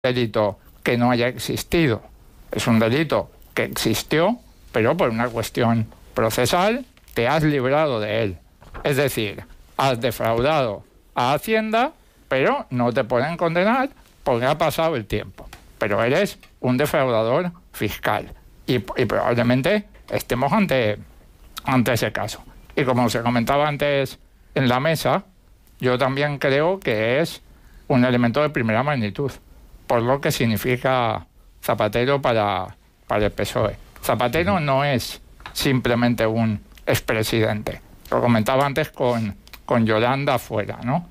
delito que no haya existido. Es un delito que existió, pero por una cuestión procesal te has librado de él. Es decir, has defraudado a Hacienda, pero no te pueden condenar porque ha pasado el tiempo. Pero eres un defraudador fiscal. Y probablemente estemos ante ese caso. Y como se comentaba antes en la mesa, yo también creo que es un elemento de primera magnitud, por lo que significa Zapatero para el PSOE. Zapatero no es simplemente un expresidente. Lo comentaba antes con Yolanda afuera, ¿no?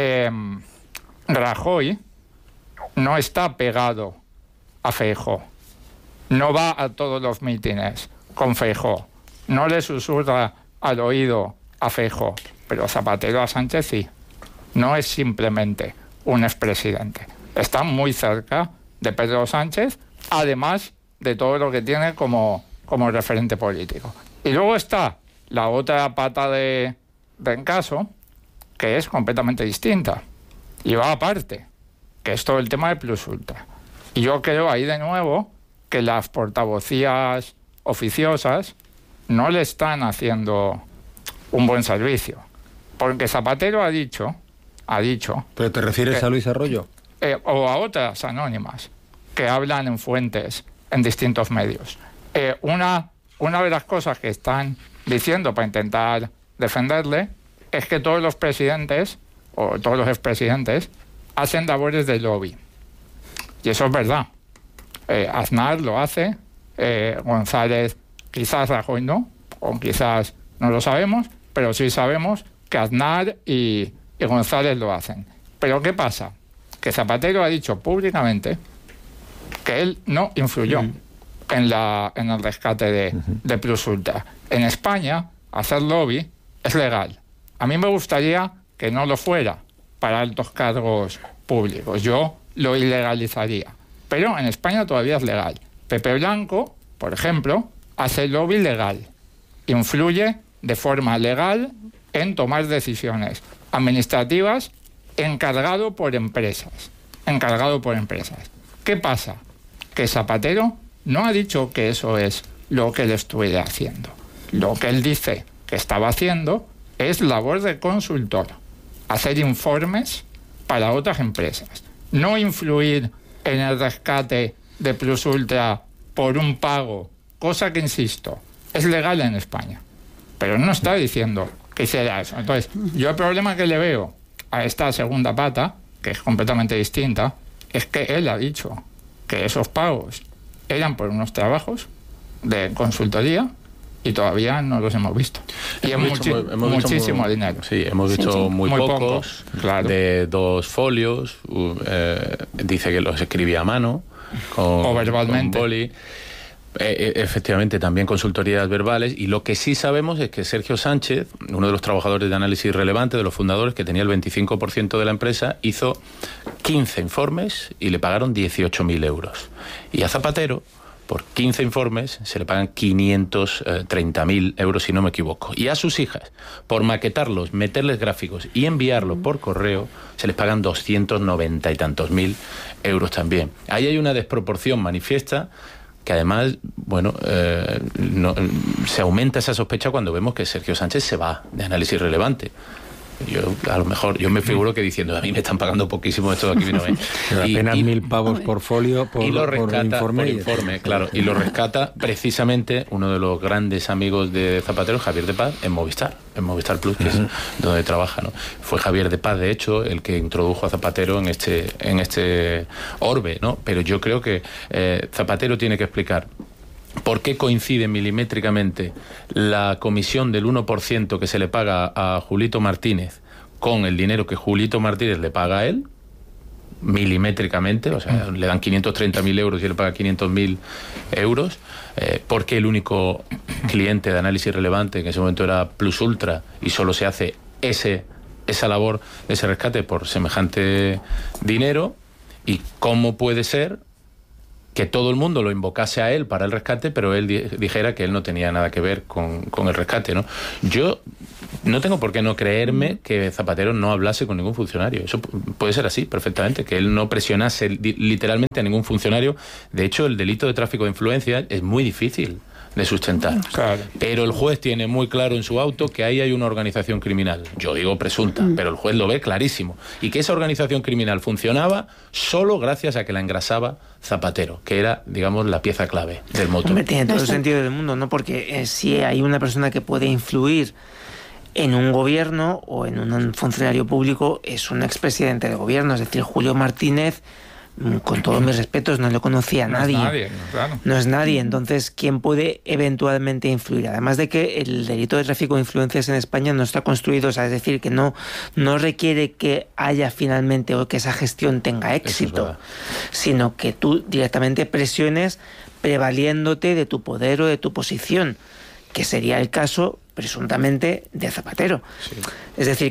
Rajoy no está pegado a Feijóo, no va a todos los mítines con Feijóo, no le susurra al oído a Feijóo, pero Zapatero a Sánchez sí. No es simplemente un expresidente. Está muy cerca de Pedro Sánchez, además de todo lo que tiene como referente político. Y luego está la otra pata de caso, que es completamente distinta, y va aparte, que es todo el tema de Plus Ultra. Y yo creo ahí de nuevo que las portavocías oficiosas no le están haciendo un buen servicio. Porque Zapatero ha dicho... ¿Pero te refieres a Luis Arroyo? O a otras anónimas que hablan en fuentes en distintos medios. Una de las cosas que están diciendo para intentar defenderle es que todos los presidentes o todos los expresidentes hacen labores de lobby. Y eso es verdad. Aznar lo hace, González quizás, Rajoy no, o quizás no lo sabemos, pero sí sabemos que Aznar y González lo hacen. Pero ¿qué pasa? Que Zapatero ha dicho públicamente que él no influyó en el rescate de Plus Ultra. En España, hacer lobby es legal. A mí me gustaría que no lo fuera para altos cargos públicos. Yo lo ilegalizaría. Pero en España todavía es legal. Pepe Blanco, por ejemplo, hace lobby legal. Influye de forma legal en tomar decisiones administrativas encargado por empresas. ¿Qué pasa? Que Zapatero no ha dicho que eso es lo que él estuviera haciendo. Lo que él dice que estaba haciendo es labor de consultor, hacer informes para otras empresas, no influir en el rescate de Plus Ultra por un pago, cosa que, insisto, es legal en España, pero no está diciendo que hiciera eso. Entonces, yo el problema que le veo a esta segunda pata, que es completamente distinta, es que él ha dicho que esos pagos eran por unos trabajos de consultoría y todavía no los hemos visto. Y es muchísimo dinero. Sí, hemos visto muy pocos, claro. De 2 folios, dice que los escribía a mano, o verbalmente. Con boli. Efectivamente, también consultorías verbales, y lo que sí sabemos es que Sergio Sánchez, uno de los trabajadores de análisis relevante, de los fundadores, que tenía el 25% de la empresa, hizo 15 informes y le pagaron 18.000 euros. Y a Zapatero, por 15 informes, se le pagan 530.000 euros, si no me equivoco. Y a sus hijas, por maquetarlos, meterles gráficos y enviarlos por correo, se les pagan 290 y tantos mil euros también. Ahí hay una desproporción manifiesta, que además, bueno, se aumenta esa sospecha cuando vemos que Sergio Sánchez se va de análisis relevante. A lo mejor yo me figuro que diciendo, a mí me están pagando poquísimo, esto de aquí no es. Pero apenas 1.000 pavos por folio, por informe, claro. Y lo rescata precisamente uno de los grandes amigos de Zapatero, Javier de Paz, en Movistar Plus, que es donde trabaja, ¿no? Fue Javier de Paz, de hecho, el que introdujo a Zapatero en este orbe, ¿no? Pero yo creo que Zapatero tiene que explicar ¿por qué coincide milimétricamente la comisión del 1% que se le paga a Julito Martínez con el dinero que Julito Martínez le paga a él? Milimétricamente, o sea, le dan 530.000 euros y él le paga 500.000 euros. ¿Por qué el único cliente de análisis relevante en ese momento era Plus Ultra y solo se hace esa labor, ese rescate por semejante dinero? ¿Y cómo puede ser que todo el mundo lo invocase a él para el rescate, pero él dijera que él no tenía nada que ver con el rescate, ¿no? Yo no tengo por qué no creerme que Zapatero no hablase con ningún funcionario. Eso puede ser así, perfectamente, que él no presionase literalmente a ningún funcionario. De hecho, el delito de tráfico de influencias es muy difícil de sustentar. Claro. Pero el juez tiene muy claro en su auto que ahí hay una organización criminal. Yo digo presunta, pero el juez lo ve clarísimo. Y que esa organización criminal funcionaba solo gracias a que la engrasaba Zapatero, que era, digamos, la pieza clave del motor. Hombre, tiene todo el sentido del mundo, ¿no? Porque si hay una persona que puede influir en un gobierno o en un funcionario público, es un expresidente de gobierno. Es decir, Julio Martínez, con todos mis respetos, no lo conocía a nadie. No es nadie. Entonces, ¿quién puede eventualmente influir? Además de que el delito de tráfico de influencias en España no está construido, o sea, es decir, que no requiere que haya finalmente o que esa gestión tenga éxito, sino que tú directamente presiones prevaliéndote de tu poder o de tu posición, que sería el caso presuntamente de Zapatero. Sí. Es decir,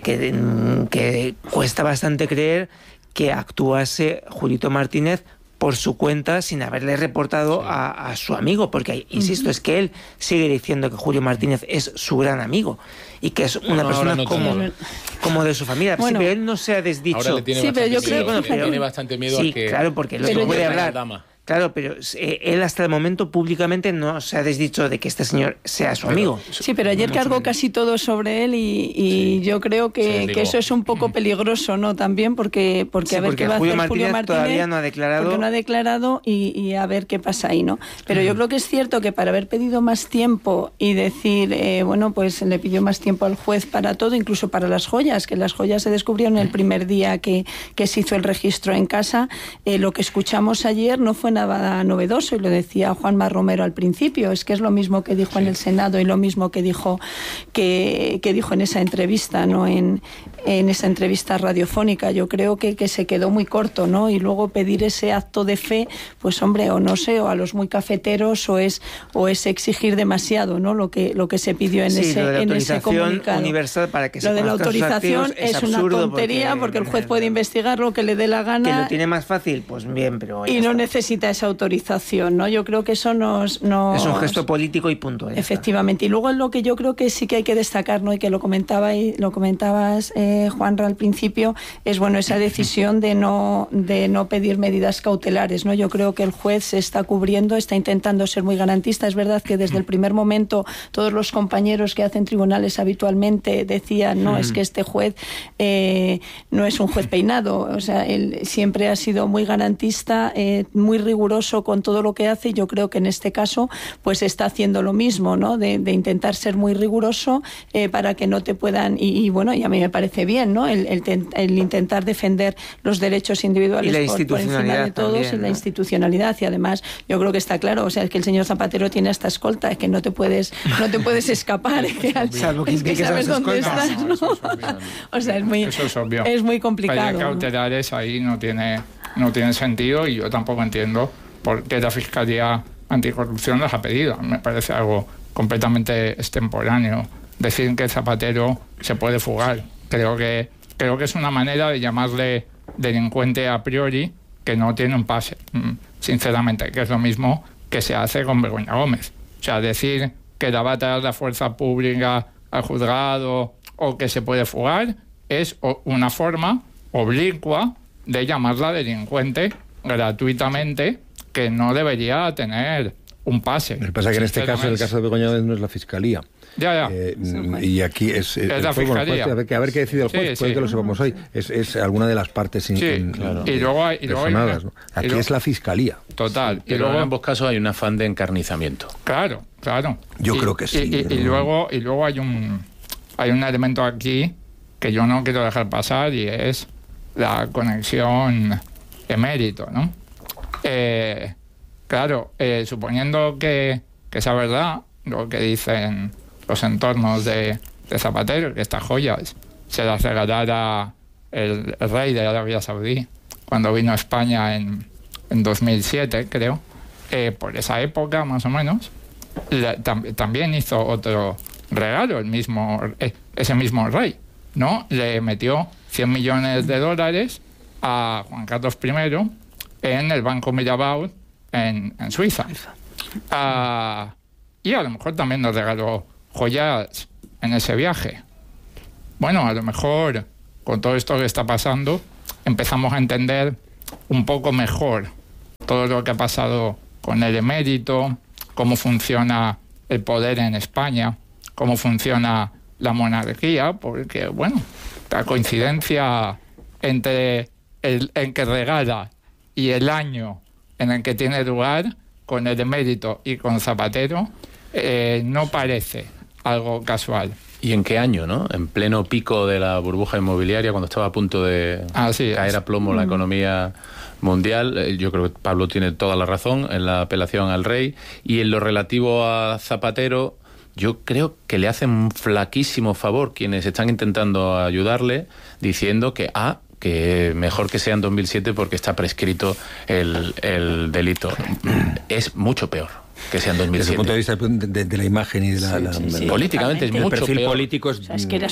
que cuesta bastante creer que actuase Julito Martínez por su cuenta sin haberle reportado a su amigo, porque, insisto, es que él sigue diciendo que Julio Martínez es su gran amigo y que es una persona como de su familia. Bueno, sí, pero él no se ha desdicho. Ahora le tiene tiene bastante miedo a que claro, porque lo puede hablar. Claro, pero él hasta el momento públicamente no se ha desdicho de que este señor sea su amigo. Sí, pero ayer cargó casi todo sobre él y yo creo que eso es un poco peligroso, ¿no? También porque a ver qué va a hacer Julio Martínez. Todavía no ha declarado. Porque no ha declarado y a ver qué pasa ahí, ¿no? Pero yo creo que es cierto que para haber pedido más tiempo y decir, bueno, pues le pidió más tiempo al juez para todo, incluso para las joyas, que las joyas se descubrieron el primer día que se hizo el registro en casa. Lo que escuchamos ayer no fue nada novedoso, y lo decía Juanma Romero al principio, es que es lo mismo que dijo en el Senado y lo mismo que dijo en esa entrevista, ¿no? En esa entrevista radiofónica. Yo creo que se quedó muy corto, ¿no? Y luego pedir ese acto de fe, pues hombre, o no sé, o a los muy cafeteros, o es exigir demasiado, ¿no? Lo que se pidió en ese comunicado. Universal para que lo de la autorización es una tontería, porque el juez puede investigar lo que le dé la gana. ¿Que lo tiene más fácil? Pues bien, pero y no necesita esa autorización, ¿no? Yo creo que eso es un gesto político y punto. Efectivamente. Y luego lo que yo creo que sí que hay que destacar, ¿no? Y que lo comentabas, Juanra, al principio, es bueno esa decisión de no pedir medidas cautelares, ¿no? Yo creo que el juez se está cubriendo, está intentando ser muy garantista. Es verdad que desde el primer momento todos los compañeros que hacen tribunales habitualmente decían, no, es que este juez no es un juez peinado, o sea, él siempre ha sido muy garantista, muy riguroso con todo lo que hace, y yo creo que en este caso pues está haciendo lo mismo, ¿no? De intentar ser muy riguroso para que no te puedan, y bueno, y a mí me parece bien, ¿no? El intentar defender los derechos individuales por encima de todos, también, ¿no? Y la institucionalidad, y además yo creo que está claro, o sea, es que el señor Zapatero tiene esta escolta, es que no te puedes escapar, es que sabes dónde estás, ¿no? O sea, es muy complicado. Pedir cautelares ahí no tiene sentido, y yo tampoco entiendo por qué la Fiscalía Anticorrupción las ha pedido. Me parece algo completamente extemporáneo decir que Zapatero se puede fugar. Creo que es una manera de llamarle delincuente a priori que no tiene un pase, sinceramente, que es lo mismo que se hace con Begoña Gómez. O sea, decir que la va a traer la fuerza pública al juzgado o que se puede fugar es una forma oblicua de llamarla delincuente gratuitamente, que no debería tener un pase. Lo que pasa es que en este caso, el caso de Begoña Gómez, no es la Fiscalía. Ya. Y aquí es la Fiscalía. A ver qué decide el juez, puede que lo sepamos hoy. Es alguna de las partes claro. Y luego hay ¿no? Aquí es la Fiscalía. Total. Pero luego en ambos casos hay un afán de encarnizamiento. Claro. Yo creo que sí. Y luego hay un elemento aquí que yo no quiero dejar pasar, y es la conexión emérito, ¿no? Claro, suponiendo que sea verdad lo que dicen los entornos de Zapatero, que estas joyas se las regalara el rey de Arabia Saudí cuando vino a España en 2007, creo, por esa época más o menos, también hizo otro regalo ese mismo rey, ¿no? Le metió $100 millones a Juan Carlos I en el Banco Mirabaud en Suiza. Y a lo mejor también nos regaló joyas en ese viaje. Bueno, a lo mejor con todo esto que está pasando empezamos a entender un poco mejor todo lo que ha pasado con el emérito, cómo funciona el poder en España, cómo funciona la monarquía, porque, bueno, la coincidencia entre en que regala y el año en el que tiene lugar, con el emérito y con Zapatero, no parece algo casual. ¿Y en qué año, no? En pleno pico de la burbuja inmobiliaria, cuando estaba a punto de caer a plomo la economía mundial. Yo creo que Pablo tiene toda la razón en la apelación al rey. Y en lo relativo a Zapatero, yo creo que le hacen un flaquísimo favor quienes están intentando ayudarle, diciendo que mejor que sea en 2007 porque está prescrito el delito. Es mucho peor que sea en 2007. Desde el punto de vista de la imagen y de la políticamente es mucho perfil peor. Político es, es que eras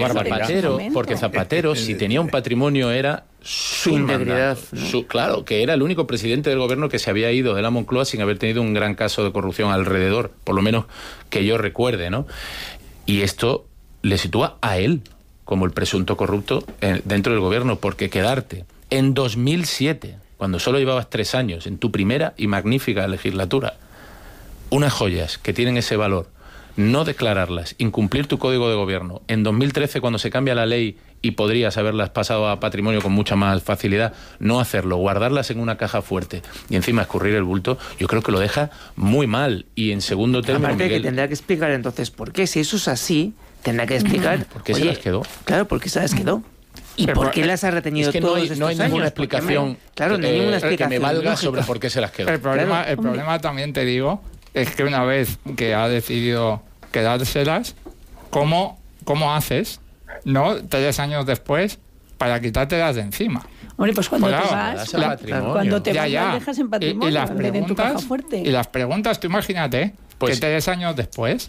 porque Zapatero, si tenía un patrimonio, era su integridad, ¿no? Claro, que era el único presidente del gobierno que se había ido de la Moncloa sin haber tenido un gran caso de corrupción alrededor, por lo menos que yo recuerde, ¿no? Y esto le sitúa a él como el presunto corrupto dentro del gobierno, porque quedarte en 2007, cuando solo llevabas 3 años, en tu primera y magnífica legislatura, unas joyas que tienen ese valor, no declararlas, incumplir tu código de gobierno, en 2013 cuando se cambia la ley y podrías haberlas pasado a patrimonio con mucha más facilidad, no hacerlo, guardarlas en una caja fuerte y encima escurrir el bulto, yo creo que lo deja muy mal. Y en segundo término, aparte Miguel, que tendrá que explicar entonces por qué, si eso es así, tendrá que explicar ¿por qué se las quedó? Claro, porque se las quedó. ¿Y por qué las ha retenido todos estos años? No hay ninguna explicación, claro, no hay ninguna explicación que me valga lógica sobre por qué se las quedó. El problema también, te digo, es que una vez que ha decidido quedárselas, ¿cómo haces, no 3 años después, para quitártelas de encima? Hombre, pues cuando Claro, te vas, cuando te vas, las dejas en patrimonio, y las en vez de en tu caja fuerte. Y las preguntas, tú imagínate que 3 años después,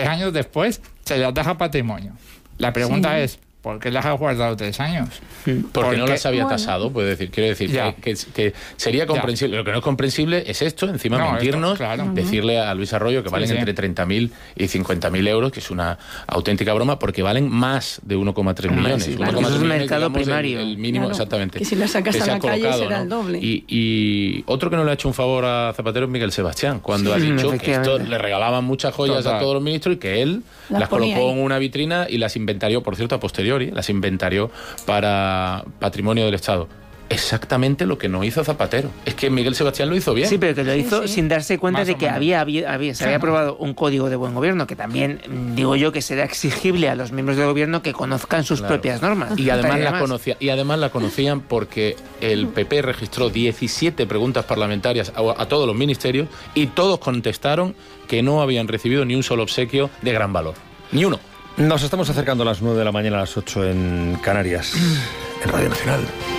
se las deja patrimonio. La pregunta es, ¿por qué las has guardado 3 años? Porque no las había tasado, quiero decir que sería comprensible. Lo que no es comprensible es esto, encima mentirnos, decirle a Luis Arroyo que valen entre 30.000 y 50.000 euros, que es una auténtica broma, porque valen más de 1,3 millones. Sí, claro, eso es mercado primario. El mínimo, exactamente. Que si las sacas a la calle será el doble. Y otro que no le ha hecho un favor a Zapatero es Miguel Sebastián, cuando ha dicho que esto le regalaban muchas joyas a todos los ministros y que él las colocó en una vitrina y las inventarió, por cierto, a posteriori, las inventarió para patrimonio del Estado. Exactamente lo que no hizo Zapatero. Es que Miguel Sebastián lo hizo bien. Sí, pero que lo hizo sin darse cuenta Más de que se había aprobado un código de buen gobierno, que también digo yo que será exigible a los miembros del gobierno que conozcan sus propias normas. Y además la conocían porque el PP registró 17 preguntas parlamentarias a todos los ministerios y todos contestaron que no habían recibido ni un solo obsequio de gran valor. Ni uno. Nos estamos acercando a las 9 de la mañana, a las 8 en Canarias, en Radio Nacional.